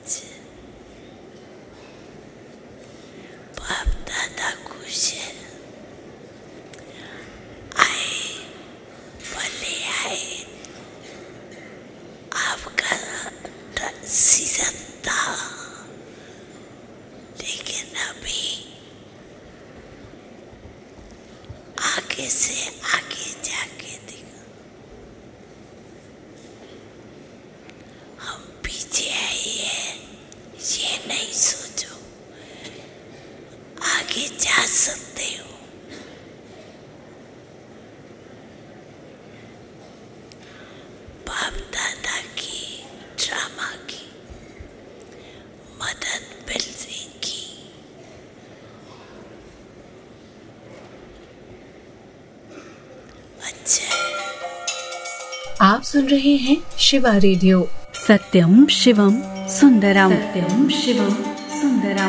आज बाप दादा खुश है, आए भले आए, आपका सीजन था, लेकिन अभी आगे से आगे जाके देखो, हम पीछे आए हैं ये नहीं सोचो, आगे जा सकते हो। बाप दादा की ड्रामा की मदद मिलेगी। अच्छा, आप सुन रहे हैं शिवा रेडियो। सत्यम शिवम सुंदरम। सत्यम शिवम सुंदरम।